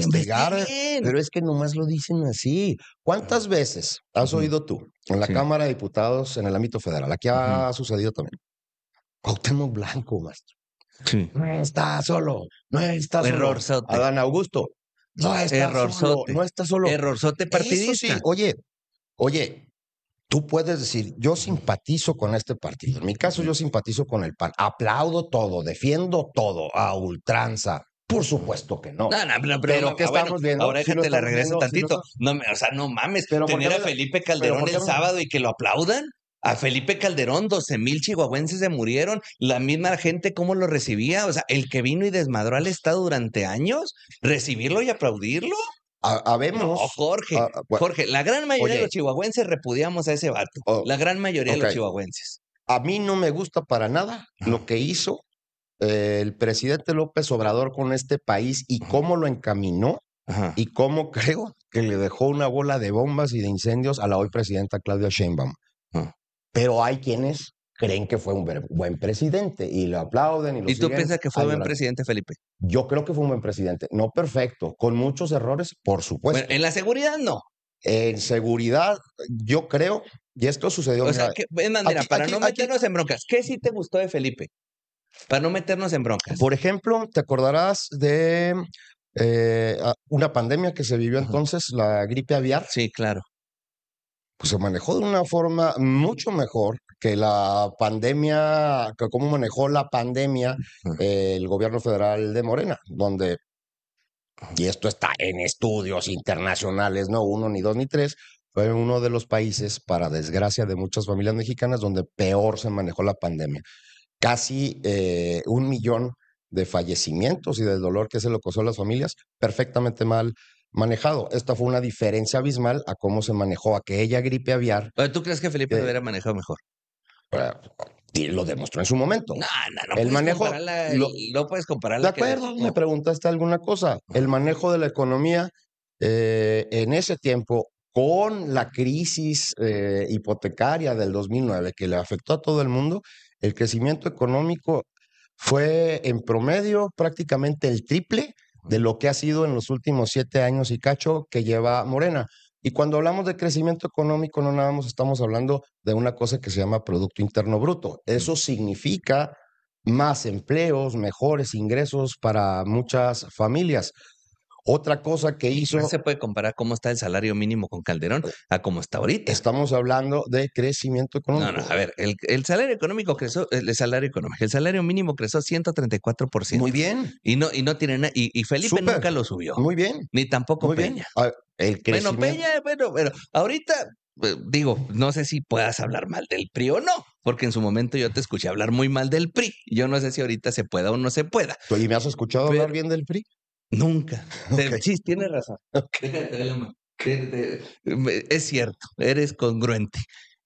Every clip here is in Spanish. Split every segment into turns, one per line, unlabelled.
investigar,
investiguen.
pero es que nomás lo dicen así. ¿Cuántas veces has oído tú en la
Sí.
Cámara de Diputados en el ámbito federal? Aquí ha sucedido también. Cuauhtémoc Blanco, maestro.
Sí.
No está solo, no está solo.
Errorzote.
Adán Augusto, no está solo,
Errorzote.
no está solo.
Errorzote
Eso sí,
partidista.
oye, tú puedes decir, yo simpatizo con este partido. En mi caso, yo simpatizo con el PAN. Aplaudo todo, defiendo todo, a ultranza. Por supuesto que no.
No,
Pero ¿qué estamos viendo?
ahora
Sí lo
déjate la
estamos
regreso
viendo, sí lo
tantito.
estamos-
O sea, no mames.
Pero ¿por qué
Tener a
me la-
Felipe
pero
Calderón
¿por qué
el
me-
sábado y que lo aplaudan. A Felipe Calderón, 12,000 chihuahuenses se murieron. La misma gente, ¿cómo lo recibía? O sea, el que vino y desmadró al Estado durante años, recibirlo y aplaudirlo. No,
Habemos,
Jorge.
bueno,
Jorge, la gran mayoría de
oye,
los chihuahuenses repudiamos a ese vato.
oh,
La gran mayoría de
ok,
los chihuahuenses.
a mí no me gusta para nada lo que hizo el presidente López Obrador con este país y cómo lo encaminó
Ajá.
y cómo creo que le dejó una bola de bombas y de incendios a la hoy presidenta Claudia Sheinbaum.
Ajá.
Pero hay quienes creen que fue un buen presidente y lo aplauden y lo
¿Y tú
siguen
piensas que fue buen
añorando.
presidente, Felipe?
Yo creo que fue un buen presidente, no perfecto, con muchos errores, por
Bueno,
supuesto.
en la seguridad no.
En seguridad, yo creo, y esto sucedió,
O sea,
mira,
es más, mira, para no
aquí,
meternos en broncas, ¿qué sí te gustó de Felipe? Para no meternos en broncas.
por ejemplo, te acordarás de una pandemia que se vivió
Ajá.
entonces, la gripe aviar.
Sí, claro.
Pues se manejó de una forma mucho mejor que la pandemia, que cómo manejó la pandemia el gobierno federal de Morena, donde, y esto está en estudios internacionales, no uno, ni dos, ni tres, fue uno de los países, para desgracia de muchas familias mexicanas, donde peor se manejó la pandemia. Casi 1 millón de fallecimientos y del dolor que se le causó a las familias, perfectamente mal manejado. Esta fue una diferencia abismal a cómo se manejó aquella gripe aviar,
Oye, ¿tú crees que Felipe lo
que
hubiera manejado mejor?
y lo demostró en su momento.
No
El
puedes
manejo,
compararla,
lo-
no puedes
de
compararla que
acuerdo, me preguntaste alguna cosa. El manejo de la economía en ese tiempo, con la crisis hipotecaria del 2009 que le afectó a todo el mundo, el crecimiento económico fue en promedio prácticamente el triple de lo que ha sido en los últimos 7 años y cacho que lleva Morena. Y cuando hablamos de crecimiento económico, no nada más estamos hablando de una cosa que se llama Producto Interno Bruto. Eso significa más empleos, mejores ingresos para muchas familias. Otra cosa que hizo,
no se puede comparar cómo está el salario mínimo con Calderón a cómo está ahorita.
estamos hablando de crecimiento económico.
A ver, el salario económico creció, el salario mínimo creció 134%.
Muy bien.
Y no tiene nada, y Felipe
Súper.
nunca lo subió.
Muy bien.
Ni tampoco
Muy bien.
Peña.
El
Bueno,
crecimiento.
Peña, bueno, ahorita, digo, no sé si puedas hablar mal del PRI o no, porque en su momento yo te escuché hablar muy mal del PRI. Yo no sé si ahorita se pueda o no se pueda.
¿Y me has escuchado hablar bien del PRI?
Nunca.
Ok.
Sí, tienes razón. Déjate de la mano. Es cierto, eres congruente.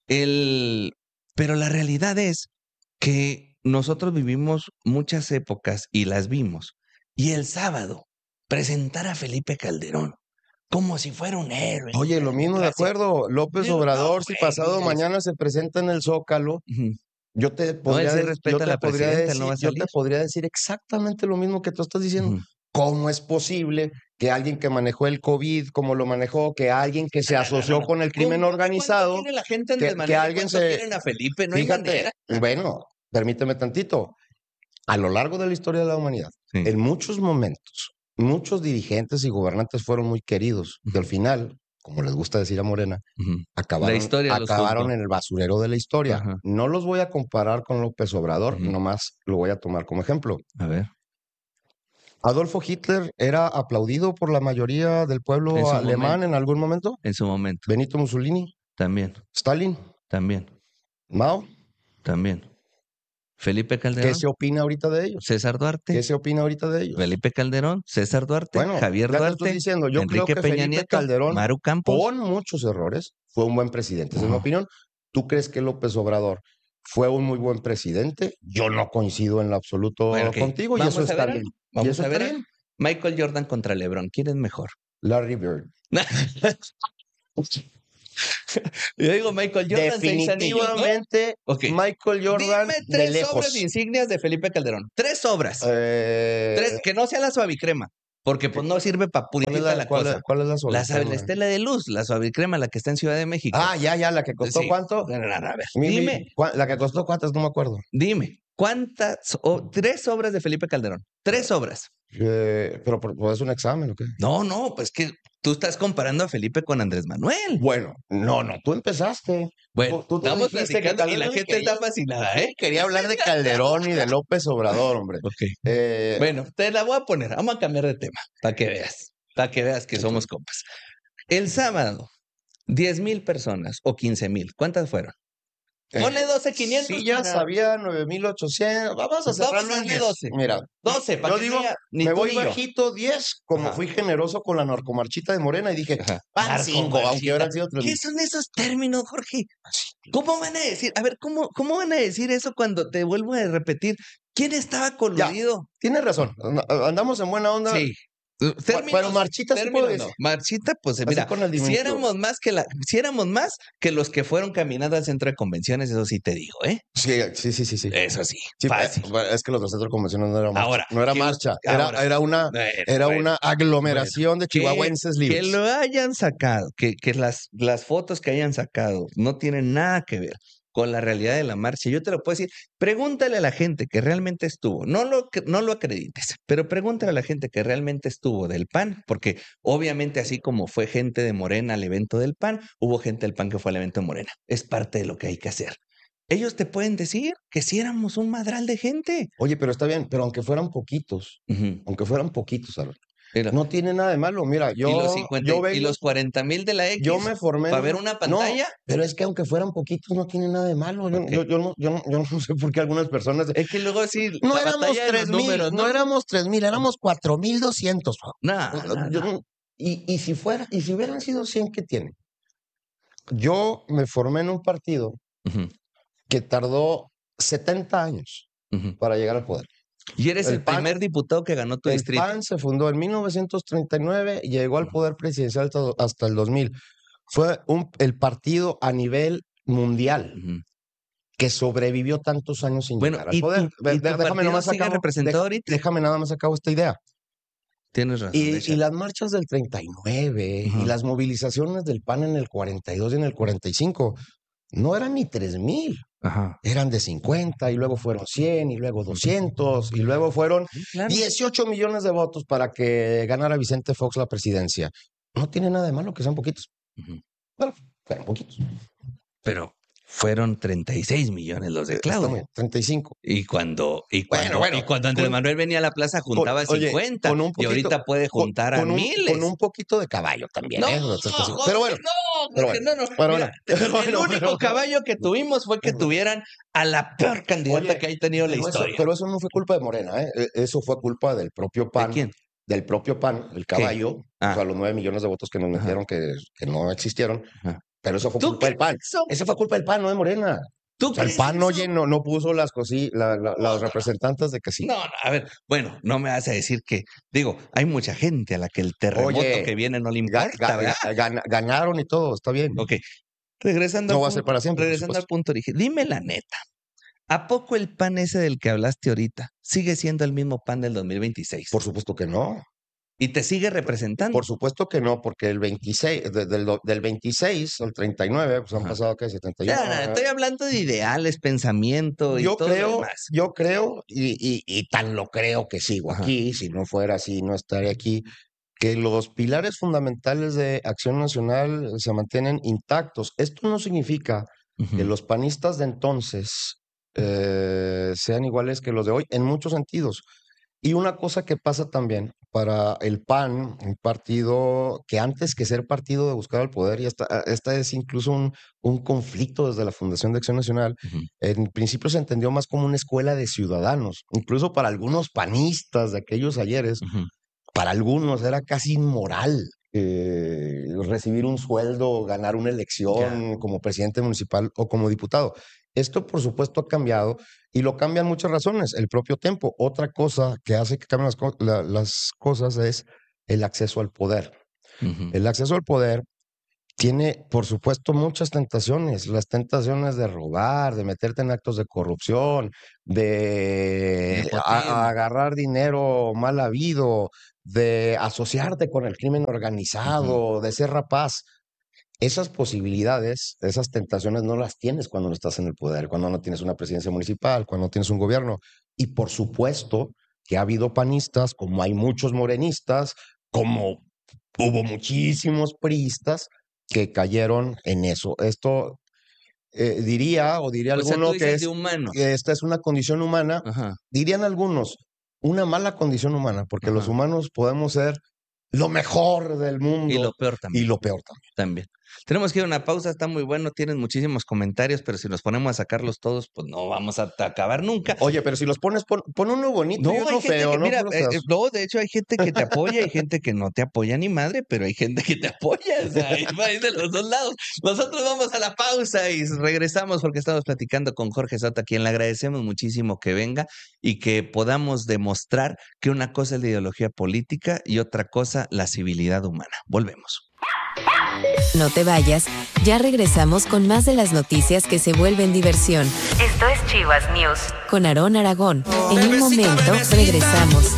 Pero la realidad es que nosotros vivimos muchas épocas y las vimos. Y el sábado, presentar a Felipe Calderón como si fuera un héroe.
Oye, lo mismo, de acuerdo. López
Digo,
Obrador,
no,
si pasado
güey.
mañana se presenta en el Zócalo,
Ujú.
yo te
No,
podría,
él sí respeta a la presidenta, él no va a
yo
salir.
te podría decir exactamente lo mismo que tú estás diciendo.
Ujú.
¿Cómo es posible que alguien que manejó el COVID como lo manejó, que alguien que se asoció con el crimen organizado,
¿Cuánto quiere la gente
que
Andrés Manuel?
alguien
¿Cuánto
se...
quieren a Felipe? No hay
Fíjate,
manera.
bueno, permíteme tantito. A lo largo de la historia de la humanidad,
Sí.
en muchos momentos, muchos dirigentes y gobernantes fueron muy queridos, que al final, como les gusta decir a Morena,
Ujú. La
acabaron,
historia los
acabaron
juzgó.
en el basurero de la historia.
Ajá.
No los voy a comparar con López Obrador,
Ujú.
nomás lo voy a tomar como ejemplo.
A ver.
Adolfo Hitler era aplaudido por la mayoría del
En
pueblo
su
alemán
momento.
en algún momento.
En su momento.
Benito Mussolini,
También.
Stalin,
También.
Mao.
También. Felipe
¿Qué
Calderón.
se opina ahorita de ellos?
César Duarte.
¿Qué se opina ahorita de ellos?
Felipe Calderón. César Duarte.
Bueno,
Javier
ya te estoy
Duarte.
diciendo, yo creo
Enrique
que
Peña
Felipe
Nieto.
Calderón,
Maru Campos.
con muchos errores, fue un buen presidente. Esa es mi
Ajá.
opinión. ¿Tú crees que López Obrador fue un muy buen presidente? Yo no coincido en lo absoluto
Bueno, ok.
contigo y eso
Vamos a
está
ver
bien.
algo.
Y
Vamos
eso
a
está
ver
bien.
Michael Jordan contra LeBron. ¿Quién es mejor?
Larry Bird.
Yo digo Michael Jordan, 6 anillos, ¿no?
Definitivamente
Ok.
Michael Jordan
Dime
de
3
lejos.
obras insignias de Felipe Calderón. 3 obras. 3, que no sea la suavicrema. porque pues no sirve para puritita la cosa.
¿Cuál es la
La
suavicrema?
Estela de Luz, la suavicrema, la que está en Ciudad de México.
Ah, ya, la que costó
Sí.
¿cuánto?
A ver,
Mi-
dime,
la que costó ¿cuántas? No me acuerdo.
dime, ¿cuántas? 3 obras de Felipe Calderón. 3 obras.
Pero ¿es un examen o qué?
No, pues que tú estás comparando a Felipe con Andrés Manuel.
Bueno, no, tú empezaste.
Bueno,
Tú
estamos
dijiste que
platicando y la
Calderón
gente está fascinada, ¿eh?
quería hablar de Calderón y de López Obrador, hombre.
Ok.
Eh,
Bueno, te la voy a poner. Vamos a cambiar de tema para que veas que somos compas. El sábado, 10,000 personas o 15,000. ¿Cuántas fueron? Ponle 12,500.
Sí, ya sabía 9,800. Vamos a cerrarlo en 10.
12.
Mira,
12, para
yo
que
digo,
diga, ni
me
tú
voy
ni yo.
bajito 10, como
Ajá.
fui generoso con la narcomarchita de Morena y dije,
Ajá.
van 5, aunque hubieran sido 3,000.
¿Qué son esos términos, Jorge? ¿Cómo van a decir? A ver, ¿cómo van a decir eso cuando te vuelvo a repetir? ¿Quién estaba coludido?
Tienes razón, andamos en buena onda.
Sí.
Pero Marchita sí puedo decir.
no. Marchita, pues
Así
mira,
con el
si
diminutivo.
éramos más que los que fueron caminando al centro de convenciones, eso sí te digo, ¿eh?
Sí.
Eso sí,
Sí,
fácil.
es que los del centro de convenciones no era marcha.
Ahora,
no era
que-
marcha,
ahora,
era una
bueno,
aglomeración de chihuahuenses
que
libres.
lo hayan sacado, que las fotos que hayan sacado no tienen nada que ver con la realidad de la marcha. Yo te lo puedo decir, pregúntale a la gente que realmente estuvo, no lo acredites, pero pregúntale a la gente que realmente estuvo del PAN, porque obviamente así como fue gente de Morena al evento del PAN, hubo gente del PAN que fue al evento de Morena. Es parte de lo que hay que hacer. Ellos te pueden decir que si éramos un madral de gente.
Oye, pero está bien, pero aunque fueran poquitos, Álvaro,
Mira,
no tiene nada de malo. Mira,
y los 50 y los 40,000 de la X
yo me formé
para ver una pantalla.
No, pero es que aunque fueran poquitos no tiene nada de malo.
Ok.
Yo no sé por qué algunas personas
Es que luego sí,
no
la
éramos
batalla de los
3,000,
números,
no éramos 3,000, éramos 4,200.
No.
Y si hubieran sido 100, ¿qué tiene? Yo me formé en un partido
Ujú,
que tardó 70 años
ujú.
para llegar al poder.
Y eres
El
el
PAN-
primer diputado que ganó tu
El
distrito.
PAN se fundó en 1939 y llegó al poder presidencial hasta el 2000. Fue el partido a nivel mundial
Ujú.
que sobrevivió tantos años sin
Bueno,
llegar al
¿y
poder.
tu partido sigue representado ahorita?
Déjame nada más acabo esta idea.
Tienes razón,
Y
échale.
las marchas del 39 y
Ujú.
las movilizaciones del PAN en el 42 y en el 45 no eran ni 3,000,
Ajá.
eran de 50 y luego fueron 100 y luego 200 y luego fueron
Sí, claro.
18 millones de votos para que ganara Vicente Fox la presidencia. No tiene nada de malo que sean poquitos.
Ujú.
Bueno, fueron poquitos.
Pero fueron 36 millones los de
Está
Claudia.
muy bien, 35.
Y cuando
Bueno,
Andrés
con-
Manuel venía a la plaza juntaba
Oye,
50
con un
y
poquito-
ahorita puede juntar a miles.
Con un poquito de caballo también.
No,
¿eh?
Jorge,
Pero bueno,
no, Jorge, no.
pero
Mira,
bueno.
el único caballo que tuvimos fue que tuvieran a la peor candidata
Oye,
que haya tenido la historia.
Pero eso no fue culpa de Morena, ¿eh? Eso fue culpa del propio PAN.
¿De quién?
Del propio PAN, el caballo,
Ah.
o sea, los 9 millones de votos que nos
Ajá.
metieron que no existieron.
Ajá.
Pero eso fue
¿Tú
culpa del PAN.
crees eso?
Eso fue culpa del PAN, no de Morena.
¿Tú
O sea, el
crees
PAN no
eso?
llenó, no puso las los representantes de que sí.
No, a ver, bueno, no me vas a decir que, digo, hay mucha gente a la que el terremoto
Oye,
que viene no le importa, ¿verdad?
Ganaron y todo, está bien.
Ok, regresando
No
al
va a ser
punto,
para siempre, por
regresando al
supuesto.
punto origen, dime la neta, ¿a poco el PAN ese del que hablaste ahorita sigue siendo el mismo PAN del 2026?
Por supuesto que no.
¿Y te sigue representando?
Por supuesto que no, porque el 26, del 26 al 39, pues han
Ajá.
pasado, ¿qué? 71.
Ya, estoy hablando de ideales, pensamiento y todo lo demás.
Yo creo, y tan lo creo que sigo
Ajá.
aquí, si no fuera así, no estaría aquí, que los pilares fundamentales de Acción Nacional se mantienen intactos. Esto no significa que
Ujú.
los panistas de entonces sean iguales que los de hoy, en muchos sentidos. Y una cosa que pasa también para el PAN, un partido que antes que ser partido de buscar el poder, y esta es incluso un conflicto desde la Fundación de Acción Nacional,
Ujú.
en principio se entendió más como una escuela de ciudadanos, incluso para algunos panistas de aquellos ayeres,
Ujú.
para algunos era casi inmoral recibir un sueldo, ganar una elección como presidente municipal o como diputado. Esto, por supuesto, ha cambiado y lo cambian muchas razones. El propio tiempo. Otra cosa que hace que cambien las cosas es el acceso al poder.
Ujú.
El acceso al poder tiene, por supuesto, muchas tentaciones. Las tentaciones de robar, de meterte en actos de corrupción, de
Nepotismo.
agarrar dinero mal habido, de asociarte con el crimen organizado, de ser rapaz. Esas posibilidades, esas tentaciones no las tienes cuando no estás en el poder, cuando no tienes una presidencia municipal, cuando no tienes un gobierno. Y por supuesto que ha habido panistas, como hay muchos morenistas, como hubo muchísimos priistas que cayeron en eso. Esto diría
O sea, tú
alguno
dices de humano.
que esta es una condición humana.
Ajá,
Dirían algunos, una mala condición humana, porque los
ajá.
humanos podemos ser lo mejor del
Y
mundo
lo peor
y
también.
lo peor también.
También. Tenemos que ir a una pausa, está muy bueno, tienen muchísimos comentarios, pero si nos ponemos a sacarlos todos, pues no vamos a acabar nunca.
Oye, pero si los pones, pon uno bonito y
No, hay
uno
gente
feo,
que,
¿no?
mira,
Puros feos.
no, de hecho hay gente que te apoya, hay gente que no te apoya ni madre, pero hay gente que te apoya, o sea, hay de los dos lados. Nosotros vamos a la pausa y regresamos porque estamos platicando con Jorge Soto, a quien le agradecemos muchísimo que venga y que podamos demostrar que una cosa es la ideología política y otra cosa la civilidad humana. Volvemos.
No te vayas, ya regresamos con más de las noticias que se vuelven diversión. Esto es Chivas News. Con Aarón Aragón. En un momento regresamos.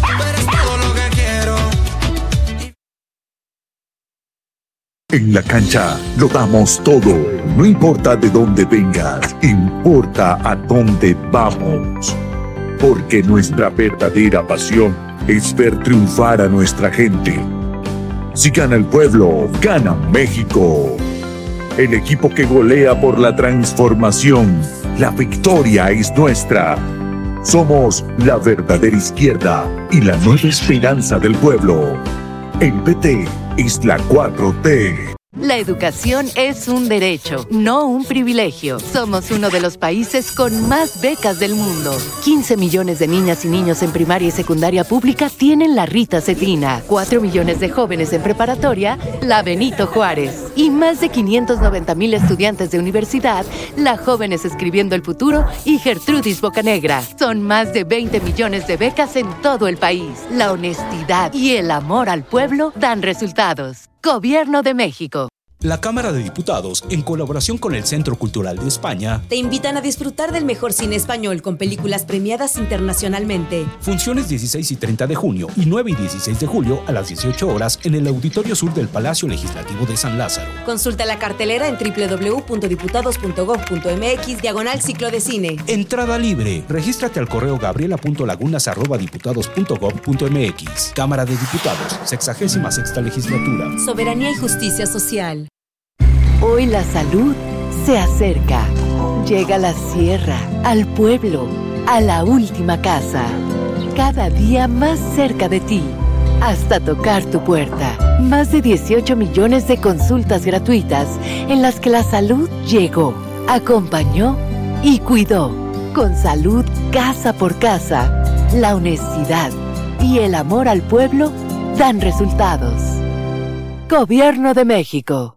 En la cancha lo damos todo. No importa de dónde vengas, importa a dónde vamos. Porque nuestra verdadera pasión es ver triunfar a nuestra gente. Si gana el pueblo, gana México. El equipo que golea por la transformación. La victoria es nuestra. Somos la verdadera izquierda y la nueva esperanza del pueblo. El PT es la 4T.
La educación es un derecho, no un privilegio. Somos uno de los países con más becas del mundo. 15 millones de niñas y niños en primaria y secundaria pública tienen la Rita Cetina. 4 millones de jóvenes en preparatoria, la Benito Juárez. Y más de 590,000 estudiantes de universidad, la Jóvenes Escribiendo el Futuro y Gertrudis Bocanegra. Son más de 20 millones de becas en todo el país. La honestidad y el amor al pueblo dan resultados. Gobierno de México.
La Cámara de Diputados, en colaboración con el Centro Cultural de España,
te invitan a disfrutar del mejor cine español con películas premiadas internacionalmente.
Funciones 16 y 30 de junio y 9 y 16 de julio a las 18 horas en el Auditorio Sur del Palacio Legislativo de San Lázaro.
Consulta la cartelera en www.diputados.gov.mx/ciclo de cine.
Entrada libre. Regístrate al correo gabriela.lagunas@diputados.gov.mx. Cámara de Diputados, 66ª Legislatura.
Soberanía y justicia social.
Hoy la salud se acerca. Llega a la sierra, al pueblo, a la última casa. Cada día más cerca de ti, hasta tocar tu puerta. Más de 18 millones de consultas gratuitas en las que la salud llegó, acompañó y cuidó. Con salud casa por casa, la honestidad y el amor al pueblo dan resultados. Gobierno de México.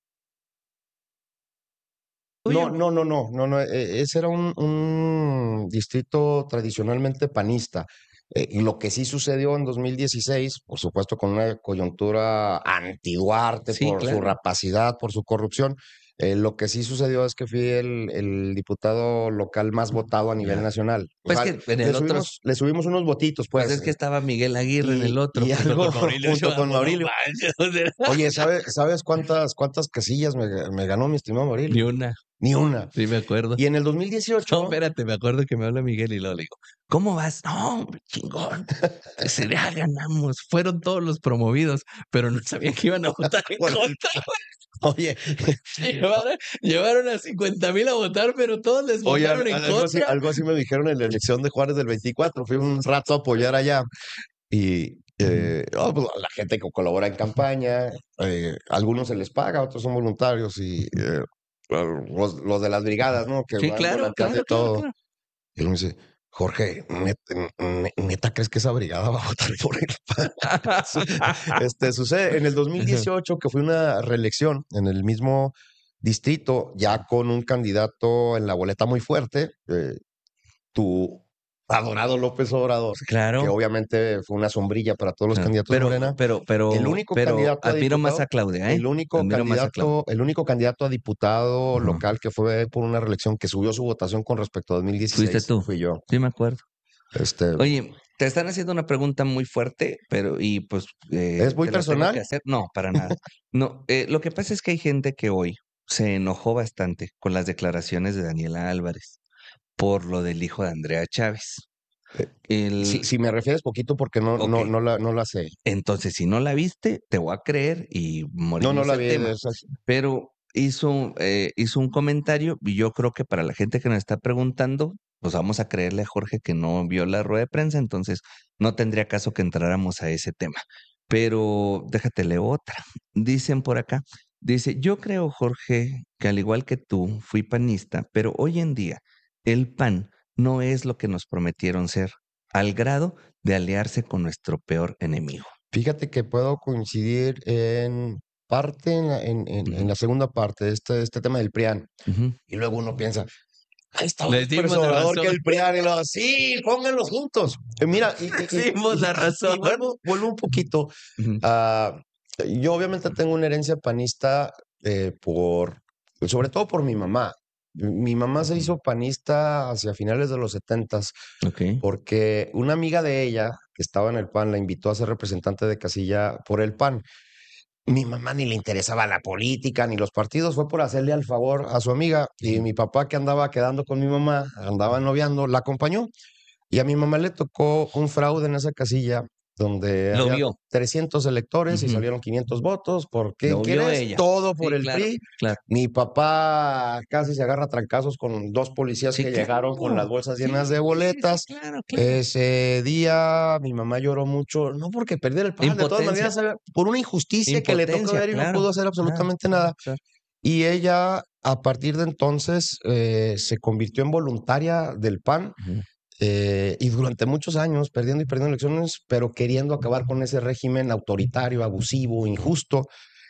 No. Ese era un distrito tradicionalmente panista. Y lo que sí sucedió en 2016, por supuesto, con una coyuntura anti-Duarte
Sí,
por su
claro.
rapacidad, por su corrupción, lo que sí sucedió es que fui el diputado local más votado a nivel
Ya.
nacional. O
Pues
sea,
que en el otro,
le subimos unos votitos,
pues
pues.
es que estaba Miguel Aguirre en el otro,
y
junto
algo
con Maurilio.
junto con
No
Maurilio.
manches, o sea,
Oye, ¿sabes cuántas casillas me ganó mi estimado
ni
Maurilio?
una,
Ni una.
sí me acuerdo.
Y en el
No,
2018,
espérate, me acuerdo que me habla Miguel y luego le digo, ¿cómo vas? No, hombre, chingón. Ya ganamos. Fueron todos los promovidos, pero no sabían que iban a votar en
Bueno,
contra.
oye,
Llevaron a 50,000 a votar, pero todos les
oye,
votaron en contra.
algo así me dijeron en la elección de Juárez del 24. Fui un rato a apoyar allá y pues, la gente que colabora en campaña, algunos se les paga, otros son voluntarios y los de las brigadas, ¿no? Que
Sí,
van
claro,
volanteando y
claro,
todo.
claro.
Y él me dice, Jorge, ¿neta crees que esa brigada va a votar por él? Sucede en el 2018 que fue una reelección en el mismo distrito, ya con un candidato en la boleta muy fuerte, tu adorado López Obrador, que
Claro.
obviamente fue una sombrilla para todos los
Claro.
candidatos de Morena. El único candidato a
admiro más a
diputado,
Claudia, ¿eh?
el único
Admiro más a Claudia.
candidato a diputado
Ajá.
local que fue por una reelección que subió su votación con respecto a 2016
Fuiste tú.
fui yo.
Sí, me acuerdo. Oye, te están haciendo una pregunta muy fuerte, pero pues
¿Es muy
te la tengo
personal?
que hacer. No, para nada. No, lo que pasa es que hay gente que hoy se enojó bastante con las declaraciones de Daniela Álvarez por lo del hijo de Andrea Chávez.
Si me refieres poquito porque no,
Ok.
no la sé.
Entonces, si no la viste, te voy a creer y
No
morimos
la
el
vi.
tema. Pero hizo un comentario y yo creo que para la gente que nos está preguntando, pues vamos a creerle a Jorge que no vio la rueda de prensa, entonces no tendría caso que entráramos a ese tema. Pero déjate leo otra. Dicen por acá, dice, yo creo, Jorge, que al igual que tú, fui panista, pero hoy en día el PAN no es lo que nos prometieron ser, al grado de aliarse con nuestro peor enemigo.
Fíjate que puedo coincidir en parte en la segunda parte de este tema del PRIAN.
Ujú.
Y luego uno piensa, ahí está
Les
un
dimos
López
la
Obrador que
razón.
el PRIAN. Y luego, sí, pónganlos juntos. Mira,
Dimos la razón.
y vuelvo un poquito.
Ujú.
Yo obviamente tengo una herencia panista sobre todo por mi mamá. Mi mamá se hizo panista hacia finales de los 70s
Ok.
porque una amiga de ella que estaba en el PAN la invitó a ser representante de casilla por el PAN. Mi mamá ni le interesaba la política ni los partidos, fue por hacerle al favor a su amiga. Y mi papá, que andaba quedando con mi mamá, andaba noviando, la acompañó. Y a mi mamá le tocó un fraude en esa casilla donde
Lo
había
vio.
300 electores y
Ujú.
salieron 500 votos. ¿Por qué
Lo vio
quieres?
ella.
Todo por
Sí,
el
claro,
PRI.
claro.
Mi papá casi se agarra a trancazos con 2 policías
Sí,
que llegaron con las
claro.
bolsas
Sí,
llenas de
sí,
boletas.
claro, claro.
Ese día mi mamá lloró mucho, no porque perdiera el PAN, de todas
Impotencia.
maneras, por una injusticia que le tocó
Impotencia,
ver y no
claro,
pudo hacer
claro,
absolutamente
claro,
nada.
claro.
Y ella, a partir de entonces, se convirtió en voluntaria del PAN.
Ujú.
Y durante muchos años, perdiendo y perdiendo elecciones, pero queriendo acabar con ese régimen autoritario, abusivo, injusto.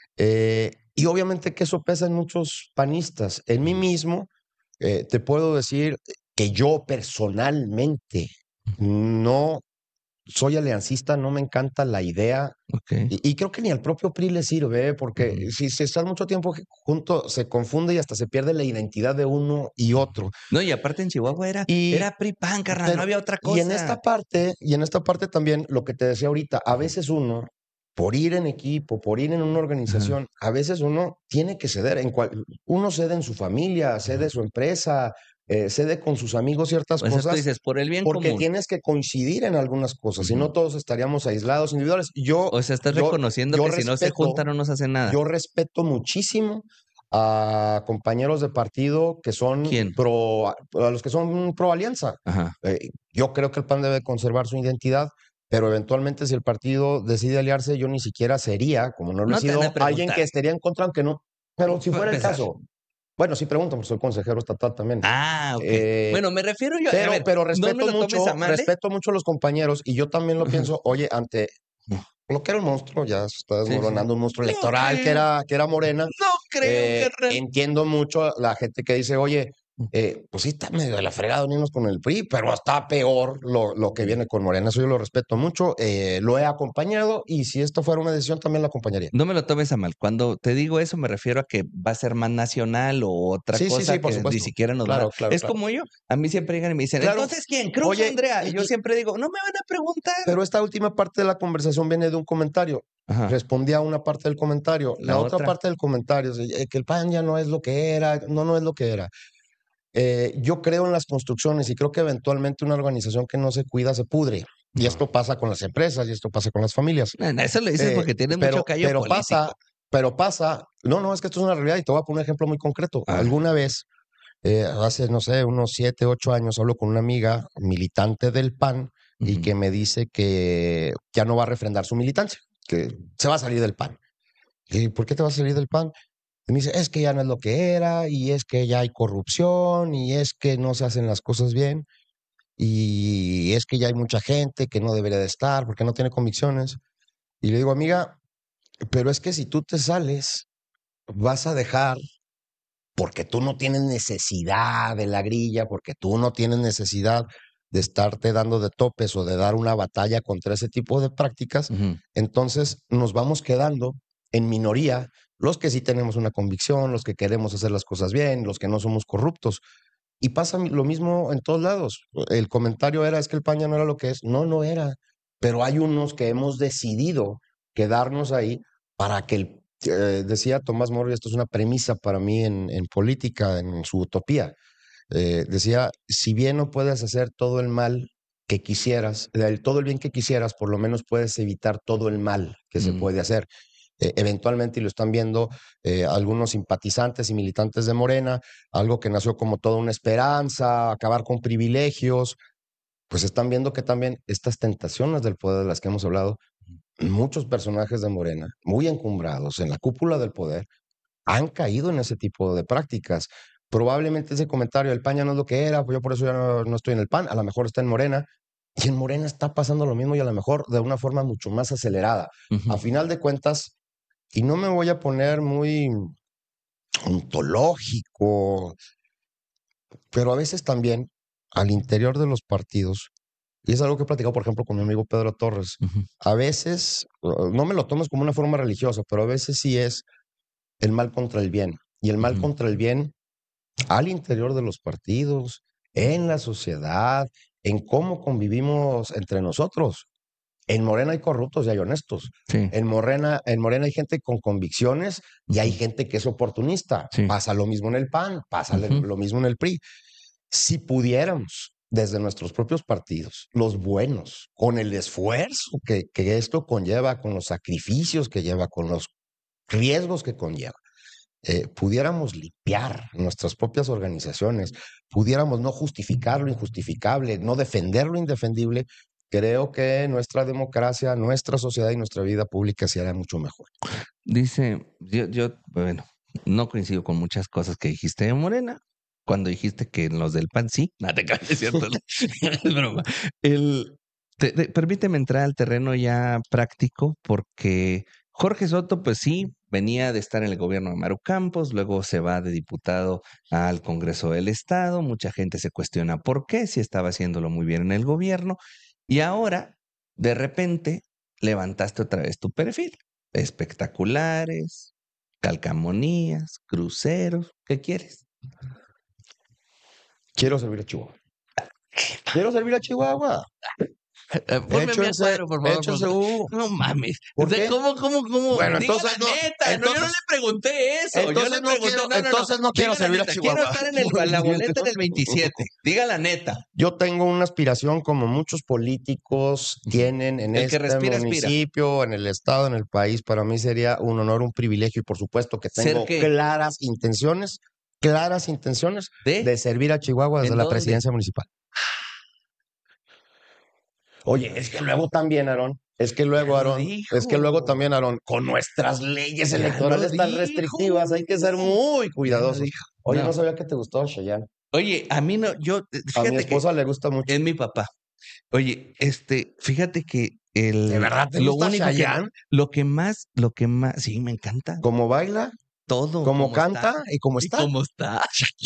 Y obviamente que eso pesa en muchos panistas. En mí mismo, te puedo decir que yo personalmente no soy aliancista, no me encanta la idea.
Ok.
Y creo que ni al propio PRI le sirve, porque
Ujú.
si estás mucho tiempo junto, se confunde y hasta se pierde la identidad de uno y otro.
No, y aparte en Chihuahua
Y,
era PRI-PAN, carnal, no
pero,
había otra
y en
cosa.
esta parte también, lo que te decía ahorita, a veces uno, por ir en equipo, por ir en una
Ajá.
organización, a veces uno tiene que ceder. Uno cede en su familia, cede en su empresa, cede con sus amigos ciertas
O sea, tú
cosas,
dices, por el bien
porque
común.
tienes que coincidir en algunas cosas, si no
Ujú.
todos estaríamos aislados, individuales.
O sea, estás
Yo,
reconociendo
yo
que si no se juntan no nos hacen nada.
yo respeto muchísimo a compañeros de partido que son
¿Quién?
a los que son pro alianza.
Ajá.
Yo creo que el PAN debe conservar su identidad, pero eventualmente si el partido decide aliarse, yo ni siquiera sería, como no lo he
No te han
sido,
de
alguien
preguntar.
que estaría en contra, aunque no. Pero si
Para
fuera el
empezar.
caso, bueno, sí pregunto, porque soy consejero estatal también.
Ah, ok.
Eh,
Bueno, me refiero yo, a ver,
pero
no me
respeto
lo tomes
mucho,
a mal, ¿eh?
respeto mucho a los compañeros y yo también lo pienso, oye, ante lo que era un monstruo, ya se está
Sí, sí.
desmoronando, un monstruo
No
electoral
creo.
que era Morena.
No creo, carnal.
Entiendo mucho a la gente que dice, oye, pues sí está medio de la fregada unirnos con el PRI, pero está peor lo que viene con Morena. Eso yo lo respeto mucho, lo he acompañado y si esto fuera una decisión también lo acompañaría.
No me lo tomes a mal. Cuando te digo eso, me refiero a que va a ser más nacional o otra
Sí, sí,
cosa
sí, por
que ni
supuesto.
siquiera nos van a...
Claro, claro,
Es
claro.
como yo. A mí siempre llegan y me dicen,
Claro.
entonces, ¿quién? ¿Cruz
Oye,
o Andrea? Y yo
y-
siempre digo, no me van a preguntar.
Pero esta última parte de la conversación viene de un comentario.
Ajá.
Respondí a una parte del comentario. La
La
otra
otra.
parte del comentario es que el PAN ya no es lo que era. No, no es lo que era. Yo creo en las construcciones y creo que eventualmente una organización que no se cuida se pudre. Y esto pasa con las empresas y esto pasa con las familias.
No, eso lo dices porque tienes mucho callo político.
No, es que esto es una realidad y te voy a poner un ejemplo muy concreto.
A ver.
Alguna vez, hace, no sé, unos 7, 8 años, hablo con una amiga militante del PAN y
Ujú.
que me dice que ya no va a refrendar su militancia, que se va a salir del PAN. ¿Y por qué te vas a salir del PAN? Y me dice, es que ya no es lo que era, y es que ya hay corrupción, y es que no se hacen las cosas bien, y es que ya hay mucha gente que no debería de estar porque no tiene convicciones. Y le digo, amiga, pero es que si tú te sales, vas a dejar, porque tú no tienes necesidad de la grilla, porque tú no tienes necesidad de estarte dando de topes o de dar una batalla contra ese tipo de prácticas,
Ujú.
entonces nos vamos quedando en minoría los que sí tenemos una convicción, los que queremos hacer las cosas bien, los que no somos corruptos. Y pasa lo mismo en todos lados. El comentario era, es que el PAN ya no era lo que es. No, no era. Pero hay unos que hemos decidido quedarnos ahí para que decía Tomás Moro, y esto es una premisa para mí en política, en su utopía. Decía, si bien no puedes hacer todo el mal que quisieras, todo el bien que quisieras, por lo menos puedes evitar todo el mal que se puede hacer. Eventualmente, y lo están viendo algunos simpatizantes y militantes de Morena, algo que nació como toda una esperanza, acabar con privilegios, pues están viendo que también estas tentaciones del poder de las que hemos hablado, muchos personajes de Morena, muy encumbrados en la cúpula del poder, han caído en ese tipo de prácticas. Probablemente ese comentario, el PAN ya no es lo que era, pues yo por eso ya no estoy en el PAN, a lo mejor está en Morena, y en Morena está pasando lo mismo y a lo mejor de una forma mucho más acelerada. A final de cuentas, y no me voy a poner muy ontológico, pero a veces también al interior de los partidos, y es algo que he platicado, por ejemplo, con mi amigo Pedro Torres, a veces, no me lo tomes como una forma religiosa, pero a veces sí es el mal contra el bien. Y el mal contra el bien al interior de los partidos, en la sociedad, en cómo convivimos entre nosotros. En Morena hay corruptos y hay honestos.
Sí.
En Morena hay gente con convicciones y hay gente que es oportunista.
Sí.
Pasa lo mismo en el PAN, pasa lo mismo en el PRI. Si pudiéramos, desde nuestros propios partidos, los buenos, con el esfuerzo que esto conlleva, con los sacrificios que lleva, con los riesgos que conlleva, pudiéramos limpiar nuestras propias organizaciones, pudiéramos no justificar lo injustificable, no defender lo indefendible, creo que nuestra democracia, nuestra sociedad y nuestra vida pública se hará mucho mejor.
Dice, bueno, no coincido con muchas cosas que dijiste de Morena. Cuando dijiste que en los del PAN sí, no te caes, es cierto. Es broma. Permíteme entrar al terreno ya práctico, porque Jorge Soto, pues sí, venía de estar en el gobierno de Maru Campos, luego se va de diputado al Congreso del Estado, mucha gente se cuestiona por qué, si estaba haciéndolo muy bien en el gobierno, y ahora, de repente, levantaste otra vez tu perfil. Espectaculares, calcamonías, cruceros, ¿qué quieres?
Quiero servir a Chihuahua. Quiero servir a Chihuahua.
Ponme mi acuadro, por favor. No mames.
¿Por qué?
¿Cómo?
Bueno,
Diga
entonces
la neta. Yo no le pregunté eso.
Entonces no quiero servir a Chihuahua.
Quiero estar en la boleta del 27. Diga la neta.
Yo tengo una aspiración como muchos políticos tienen en
El que
este
respira,
municipio, en el estado, en el país. Para mí sería un honor, un privilegio y por supuesto que tengo
¿Ser qué?
claras intenciones de servir a Chihuahua desde
¿En
la
dónde?
presidencia municipal. Oye, es que luego también, Aarón, también, Aarón, con nuestras leyes
Ya lo
electorales tan
dijo.
restrictivas, hay que ser muy cuidadosos.
dijo.
Oye,
No.
no sabía que te gustaba Chayanne.
Oye, a mí no,
A mi
fíjate que
esposa le gusta mucho.
es mi papá. Oye, fíjate que
¿De verdad te gusta Chayanne?
lo que más, sí, me encanta.
¿Cómo baila?
Todo.
¿Cómo
cómo
canta?
está.
¿Y cómo está?
¿Y cómo está?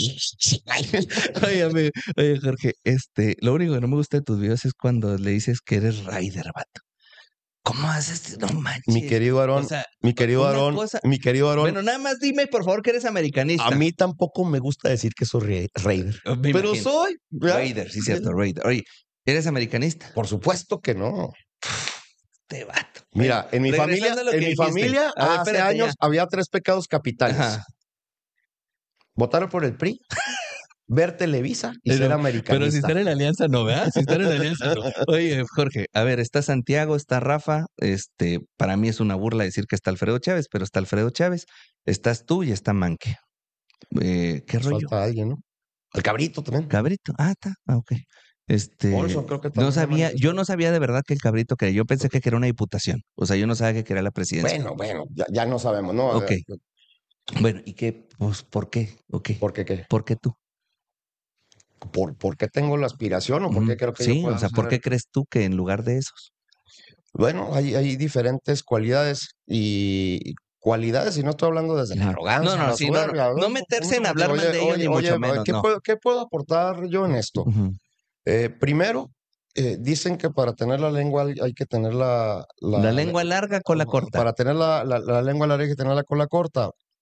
Oye, Jorge, lo único que no me gusta de tus videos es cuando le dices que eres Raider, vato. ¿Cómo haces? No manches.
Mi querido Aarón,
O sea,
mi querido
una
Aarón,
cosa-
mi querido Aarón,
Bueno, nada más dime, por favor, que eres americanista.
a mí tampoco me gusta decir que soy Raider.
Me
Pero
imagino.
soy. ¿verdad?
Raider, sí, cierto, Raider. Oye, ¿eres americanista?
Por supuesto que no.
Te vato.
Mira, en mi familia,
regresando a lo que dijiste. A ver,
hace
espérate,
años
ya.
había 3 pecados capitales.
Ajá.
Votar por el PRI, ver Televisa y
Pero-
ser americanista.
Pero si están en alianza, no, ¿verdad? Si están en alianza, no. Oye, Jorge, a ver, está Santiago, está Rafa. Para mí es una burla decir que está Alfredo Chávez, pero está Alfredo Chávez. Estás tú y está Manque. ¿Qué rollo?
Falta alguien, ¿no? El cabrito también.
Cabrito. Ah, está. Ah, ok.
Olson creo que
No
también se
sabía,
manifestó.
yo no sabía de verdad que el cabrito quería. Yo pensé que era una diputación. O sea, yo no sabía que quería la presidencia.
Bueno, ya no sabemos, ¿no?
Ok. Bueno, ¿y qué? Pues, ¿por qué? Ok.
¿Por qué qué?
¿Por qué tú?
¿Por qué tengo la aspiración o por qué creo que yo
Sí,
pueda
o sea, ¿por
ser?
qué crees tú que en lugar de esos?
Bueno, hay diferentes cualidades y no estoy hablando desde la arrogancia,
No,
la
sí,
soberbia,
no meterse en hablar mal de ellos, ni mucho menos, no.
¿qué puedo aportar yo en esto?
Ujú.
Primero, dicen que para tener la lengua hay que tener
La lengua larga, cola corta.
Para tener la lengua larga hay que tener la cola corta.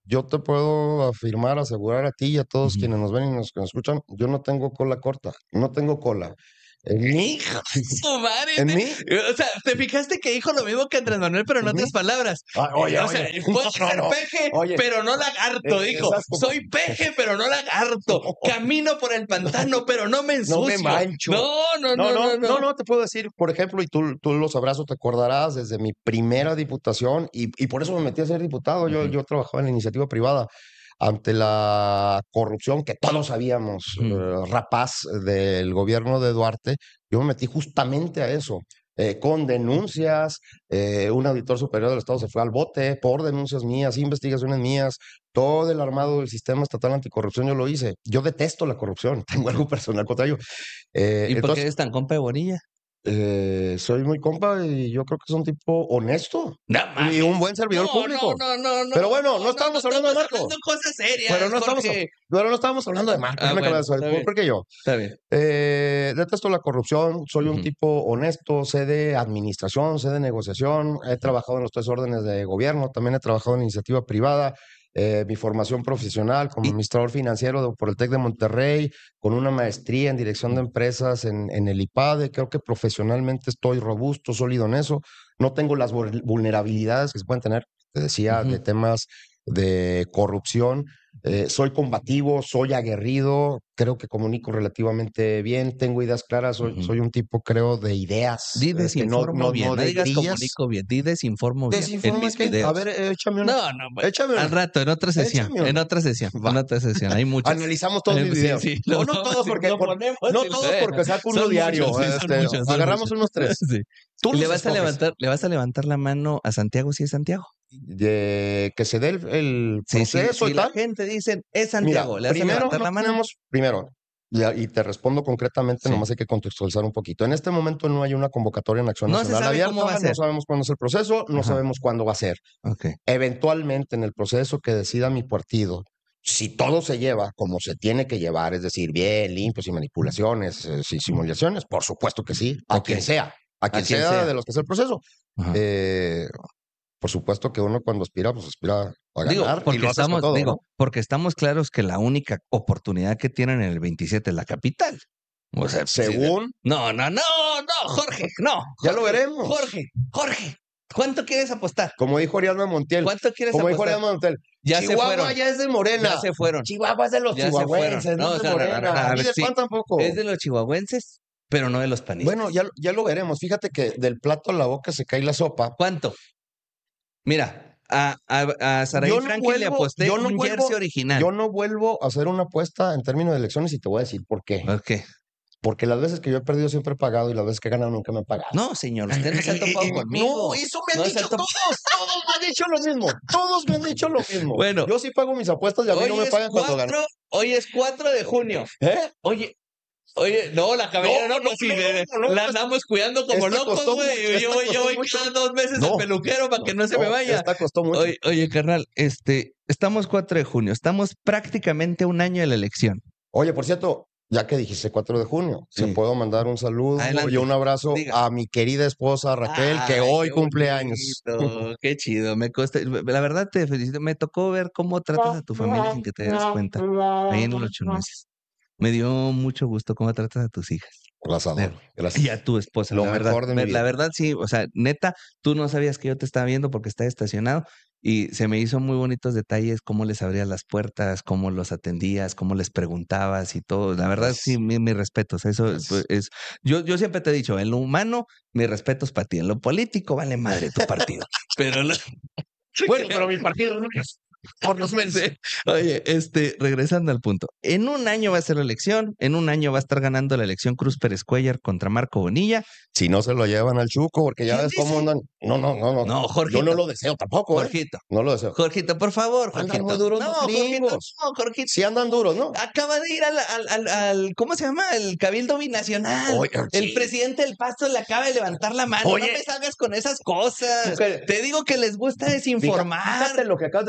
yo te puedo afirmar, asegurar a ti y a todos quienes nos ven y nos escuchan, yo no tengo cola corta, no tengo cola. En mí,
¡Tu madre!
en mí.
O sea, ¿te fijaste que dijo lo mismo que Andrés Manuel, pero en otras palabras?
Oye,
O sea, puedo ser peje, pero no lagarto, dijo.
exacto.
Soy peje, pero no lagarto. Camino por el pantano, pero no me ensucio.
No me mancho. No, te puedo decir, por ejemplo, y tú lo sabrás o te acordarás, desde mi primera diputación, y por eso me metí a ser diputado, yo trabajaba en la iniciativa privada, ante la corrupción que todos sabíamos, rapaz del gobierno de Duarte, yo me metí justamente a eso. Con denuncias, un auditor superior del Estado se fue al bote por denuncias mías, investigaciones mías, todo el armado del sistema estatal anticorrupción yo lo hice. Yo detesto la corrupción, tengo algo personal contra ello.
¿Y por qué eres tan compa de Bonilla?
Soy muy compa y yo creo que es un tipo honesto y un buen servidor público.
No.
Pero bueno, no estábamos hablando de Marco.
Hablando cosas serias.
Pero no estábamos hablando de Marco.
Bueno,
¿Por qué yo?
Está bien.
Detesto la corrupción, soy un tipo honesto, sé de administración, sé de negociación, he trabajado en los 3 órdenes de gobierno, también he trabajado en iniciativa privada. Mi formación profesional como administrador financiero por el TEC de Monterrey, con una maestría en dirección de empresas en el IPADE. Creo que profesionalmente estoy robusto, sólido en eso. No tengo las vulnerabilidades que se pueden tener, te decía, de temas de corrupción. Soy combativo, soy aguerrido, creo que comunico relativamente bien, tengo ideas claras, soy un tipo, creo, de ideas.
Di desinformo bien, no digas
grillas.
comunico bien, di desinformo bien en mis videos.
A ver, échame una. Échame una.
Al rato, en otra sesión, hay muchos.
Analizamos todos mis videos.
Sí,
no todos porque saco uno diario.
Muchos,
agarramos unos 3.
Sí.
Tú
¿Le vas a levantar la mano a Santiago si es Santiago?
De que se dé el proceso y
la
tal.
gente dice, es Santiago,
Mira,
¿le vas a levantar la mano?
Primero, y te respondo concretamente, nomás hay que contextualizar un poquito. En este momento no hay una convocatoria en Acción Nacional abierta, no sabemos cuándo es el proceso, no sabemos cuándo va a ser.
Okay.
Eventualmente, en el proceso que decida mi partido, si todo se lleva como se tiene que llevar, es decir, bien, limpio, sin manipulaciones, sin simulaciones, por supuesto que sí, a quien sea de los que es el proceso. Por supuesto que uno cuando aspira, pues aspira a ganar.
Porque estamos claros que la única oportunidad que tienen en el 27 es la capital. O sea,
según.
No, Jorge, no.
Ya lo veremos.
Jorge, ¿cuánto quieres apostar?
Como dijo Ariadna Montiel.
¿Cuánto quieres apostar?
Como dijo Ariadna Montiel. Chihuahua ya es de Morena.
Ya se fueron.
Chihuahua es de los chihuahuenses, no es de Morena. ¿Y de Juan tampoco?
Es de los chihuahuenses, pero no de los panistas.
Bueno, ya lo veremos. Fíjate que del plato a la boca se cae la sopa.
¿Cuánto? Mira, a Saraí Franklin le aposté un jersey original.
Yo no vuelvo a hacer una apuesta en términos de elecciones y te voy a decir por qué.
¿Por qué?
Porque las veces que yo he perdido siempre he pagado y las veces que he ganado nunca me han pagado.
No, señor, usted no se ha topado conmigo.
No, eso me han dicho todos me han dicho lo mismo. Todos me han dicho lo mismo.
Bueno.
Yo sí pago mis apuestas y a mí no me pagan cuando gano.
Hoy es 4 de junio. Oye, no, la cabellera no, la andamos cuidando como locos, güey. Yo voy cada 2 meses al peluquero para que no se me vaya.
Esta costó mucho.
Oye, carnal, estamos 4 de junio, estamos prácticamente un año de la elección.
Oye, por cierto, ya que dijiste 4 de junio, ¿se puedo mandar un saludo y un abrazo a mi querida esposa Raquel, que hoy cumple años?
Qué chido, la verdad te felicito, me tocó ver cómo tratas a tu familia sin que te des cuenta, ahí en los 8 meses. Me dio mucho gusto cómo tratas a tus hijas.
Las adoro. Gracias.
Y a tu esposa.
Lo mejor de mi vida.
La verdad, sí. O sea, neta, tú no sabías que yo te estaba viendo porque estaba estacionado y se me hizo muy bonitos detalles, cómo les abrías las puertas, cómo los atendías, cómo les preguntabas y todo. La verdad, sí, mis respetos. Eso es. Yo siempre te he dicho, en lo humano, mis respetos para ti. En lo político, vale madre tu partido.
Bueno, pero mi partido no es. Por los meses.
Oye, regresando al punto. En un año va a ser la elección, en un año va a estar ganando la elección Cruz Pérez Cuellar contra Marco Bonilla.
Si no se lo llevan al Chuco, porque ya ves cómo andan. No,
Jorgito.
Yo no lo deseo tampoco,
Jorgito.
No lo deseo.
Jorgito, por favor,
Andan
Jorgito.
muy duros los gringos.
Jorgito.
Sí andan duros, ¿no?
Acaba de ir al ¿cómo se llama? El Cabildo Binacional.
Oye,
el presidente del Pasto le acaba de levantar la mano.
Oye.
No me salgas con esas cosas. Te digo que les gusta desinformar.
Fíjate lo que acabas de decir.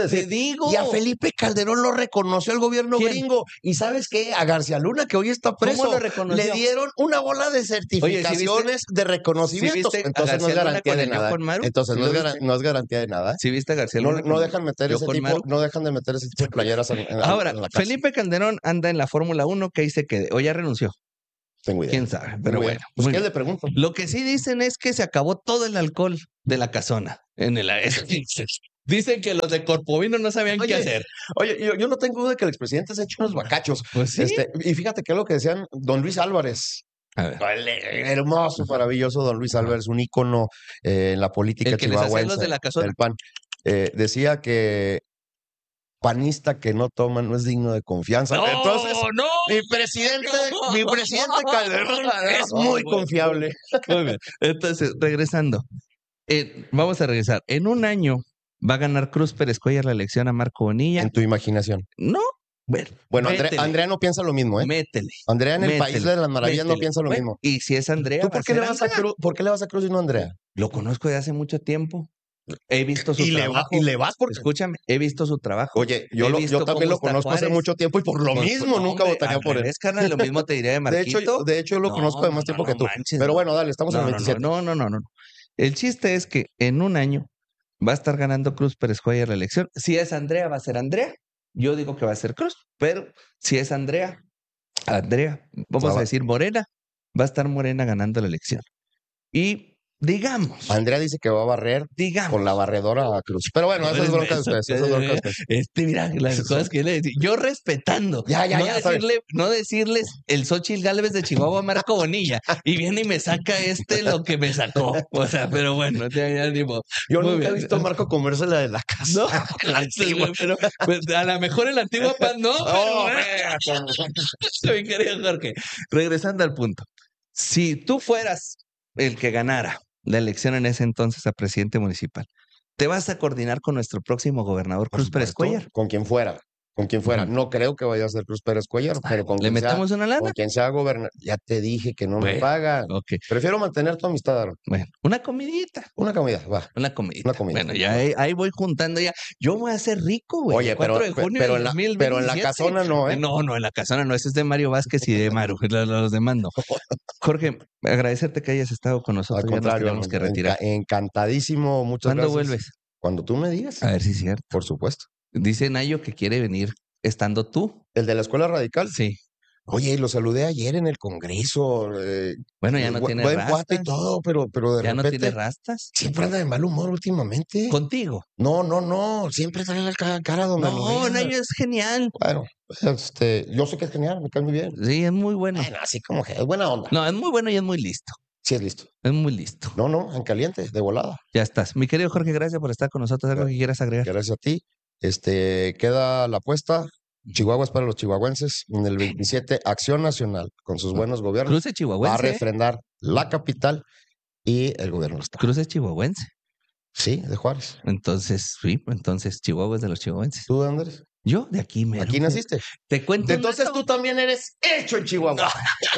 amigo.
Y a Felipe Calderón lo reconoció el gobierno
¿Quién?
gringo. ¿Y sabes qué? A García Luna, que hoy está preso,
¿Cómo lo reconoció?
le dieron una bola de certificaciones de reconocimientos.
¿sí viste a
Entonces no es
García Luna
garantía
con
de
el Yo
nada.
con Maru?
Entonces
¿Sí
no
lo
es,
viste?
no es garantía de nada.
¿Sí viste a García
No,
Luna?
no dejan meter
Yo
ese
con
tipo,
Maru?
no dejan de meter ese tipo de playeras
Ahora,
en la casa.
Felipe Calderón anda en la Fórmula 1 que ahí se quede. O ya renunció.
Tengo idea.
¿Quién sabe? Pero
Tengo idea.
bueno.
Pues
muy
¿qué
bien.
le pregunto?
Lo que sí dicen es que se acabó todo el alcohol de la casona. Dicen que los de Corpovino no sabían qué hacer.
Oye, yo no tengo duda de que el expresidente se ha hecho unos bacachos.
Pues sí.
Y fíjate que es lo que decían don Luis Álvarez.
A ver.
El hermoso, maravilloso don Luis Álvarez, un ícono en la política
El que les hacía
chihuahuense,
los de la casona.
del PAN. Decía que panista que no toma no es digno de confianza.
No,
Entonces,
no.
mi presidente Calderón es muy confiable.
Muy bien. Entonces, regresando. Vamos a regresar. En un año va a ganar Cruz Pérez Cuellar la elección a Marco Bonilla.
En tu imaginación.
No.
Bueno,
métele.
Andrea no piensa lo mismo, ¿eh?
Métele.
Andrea en el
Métele,
País de las Maravillas no
métele.
piensa lo
Bueno,
mismo.
Y si es Andrea,
¿Tú
va
por
a
qué,
ser
le vas a
Andrea.
Cruz, por qué le vas a Cruz y no a Andrea?
Lo conozco de hace mucho tiempo. He visto su trabajo.
Y le vas porque...
Escúchame, he visto su trabajo.
Oye,
He
yo
visto
también
cómo
lo
está
conozco hace
Juárez.
mucho tiempo y por lo
Pues,
mismo
no,
nunca
hombre,
votaría
al
por él.
revés, carnal, lo mismo te diría de
De
Marquito.
hecho, yo lo conozco de más tiempo que tú.
manches,
Pero
no.
bueno, dale, estamos en el 27.
No. El chiste es que en un año va a estar ganando Cruz Pérez Cuellar la elección. Si es Andrea, va a ser Andrea. Yo digo que va a ser Cruz, pero si es Andrea, vamos a decir Morena, va a estar Morena ganando la elección. Y digamos,
Andrea dice que va a barrer con la barredora a Cruz. Pero bueno, esa es bronca de ustedes. Esa es bronca de ustedes.
Mira, las cosas que le decía. Yo respetando. No decirles el Xóchitl Gálvez de Chihuahua a Marco Bonilla. Y viene y me saca lo que me sacó. O sea, pero bueno, ya digo.
Yo nunca he visto a Marco comerse la de la casa.
No,
la antigua.
pero pues, a lo mejor en la antigua pan no. Mi querido Jorge, regresando al punto. Si tú fueras el que ganara la elección en ese entonces a presidente municipal, ¿te vas a coordinar con nuestro próximo gobernador Cruz Pérez Cuellar?
Con quien fuera. Con quien fuera. No creo que vaya a ser Cruz Pérez Cuellar, pero con
¿Le
quien sea,
metemos una lana?
con quien sea gobernador. Ya te dije que no me pagan.
Okay.
Prefiero mantener tu amistad, Aaron.
Bueno, una comidita.
Una comida, va.
Una comidita.
Una comida.
Bueno, ya ahí voy juntando ya. Yo voy a ser rico, güey.
Oye, pero en la casona no, ¿eh?
No, en la casona no. Ese es de Mario Vázquez y de Maru. Los demando. Jorge, agradecerte que hayas estado con nosotros.
Al contrario,
ya nos tenemos que retirar.
Encantadísimo. Muchas gracias.
¿Cuándo vuelves?
Cuando tú me digas.
A ver si es cierto.
Por supuesto.
Dice Nayo que quiere venir estando tú.
¿El de la Escuela Radical?
Sí.
Oye, lo saludé ayer en el Congreso.
Bueno, ya no tiene rastas.
Buen cuate y todo, pero de
¿Ya
repente...
no tiene rastas?
Siempre anda de mal humor últimamente.
¿Contigo?
No. Siempre trae la cara donde lo
No,
veas.
Nayo es genial.
Bueno, yo sé que es genial, me cae muy bien.
Sí, es muy bueno.
Bueno, así como que es buena onda.
No, es muy bueno y es muy listo.
Sí, es listo.
Es muy listo.
No, en caliente, de volada.
Ya estás. Mi querido Jorge, gracias por estar con nosotros. ¿Algo que quieras agregar?
Gracias a ti. Queda la apuesta. Chihuahua es para los chihuahuenses. En el 27, Acción Nacional, con sus buenos gobiernos,
Cruce chihuahuense.
va a refrendar la capital y el gobierno del estado.
Cruce chihuahuense.
Sí, de Juárez.
Entonces, Chihuahua es de los chihuahuenses.
¿Tú de dónde eres?
Yo, de aquí, mero.
¿Aquí naciste?
Te cuento
Entonces tú también eres hecho en Chihuahua.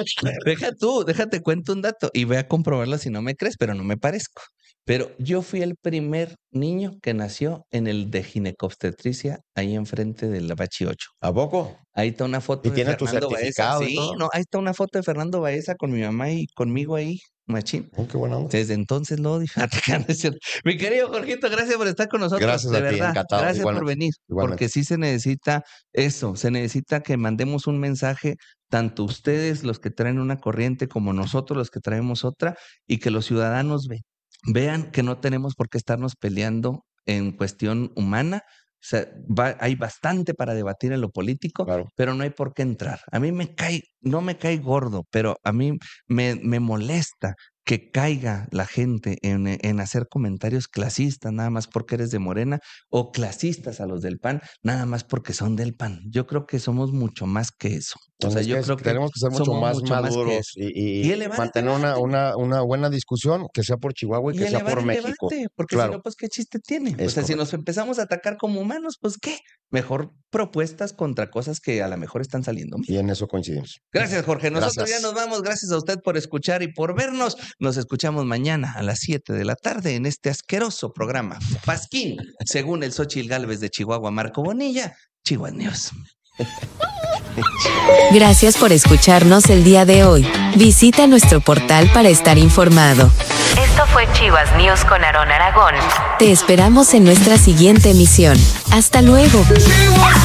Déjate cuento un dato y ve a comprobarlo si no me crees, pero no me parezco. Pero yo fui el primer niño que nació en el de ginecobstetricia ahí enfrente del Bachi 8.
¿A poco?
Ahí está una foto
¿Y
de
tiene tu
Fernando Baeza.
certificado y
Sí,
todo?
no, ahí está una foto de Fernando Baeza con mi mamá y conmigo ahí, machín.
Qué buena onda.
Desde entonces lo odio. Mi querido Jorgito, gracias por estar con nosotros.
Gracias
de
a ti,
verdad.
encantado.
Gracias por venir.
Igualmente.
Porque sí se necesita eso, se necesita que mandemos un mensaje, tanto ustedes, los que traen una corriente, como nosotros, los que traemos otra, y que los ciudadanos vean que no tenemos por qué estarnos peleando en cuestión humana. O sea, hay bastante para debatir en lo político,
Claro.
pero no hay por qué entrar. A mí no me cae gordo, pero a mí me molesta que caiga la gente en hacer comentarios clasistas nada más porque eres de Morena, o clasistas a los del PAN nada más porque son del PAN. Yo creo que somos mucho más que eso. O sea, yo creo que
tenemos que ser mucho más maduros y mantener una buena discusión, que sea por Chihuahua y que sea por México.
Debate, porque
claro.
si no, pues qué chiste tiene.
Es
o sea, si
correcto.
nos empezamos a atacar como humanos, pues qué. Mejor propuestas contra cosas que a lo mejor están saliendo mal.
Y en eso coincidimos.
Gracias, Jorge. Nosotros
Gracias.
ya nos vamos. Gracias a usted por escuchar y por vernos. Nos escuchamos mañana a las 7 de la tarde en este asqueroso programa Pasquín, según el Xóchitl Gálvez de Chihuahua, Marco Bonilla, Chihuahua News.
Gracias por escucharnos el día de hoy. Visita nuestro portal para estar informado. Esto fue Chivas News con Aarón Aragón. Te esperamos en nuestra siguiente emisión. Hasta luego.